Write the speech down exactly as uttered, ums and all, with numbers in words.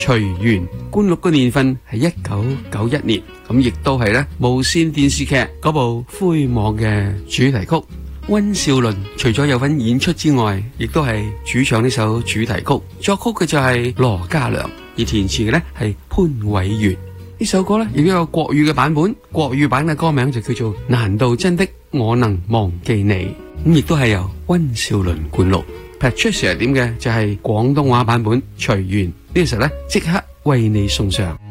隨緣灌錄嘅年份係一九九一年，咁亦都係咧無線電視劇嗰部《灰網》嘅主題曲。溫兆倫除咗有份演出之外，亦都係主唱呢首主題曲，作曲嘅就係羅嘉良，而填詞嘅咧係潘偉源。呢首歌咧亦都有國語嘅版本，國語版嘅歌名就叫做《難道真的我能忘記你》，咁亦都係由溫兆倫灌錄。Patricia 點嘅就係廣東話版本隨緣，呢個時候咧即刻為你送上。